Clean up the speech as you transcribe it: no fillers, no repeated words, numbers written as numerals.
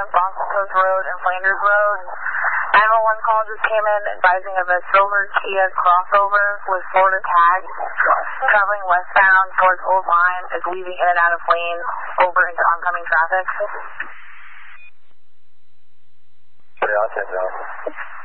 Boston Post Road and Flanders Road. 911 call just came in advising of a silver Kia crossover with Florida tags traveling westbound towards Old Line is weaving in and out of lanes over into oncoming traffic. Pretty awesome, though.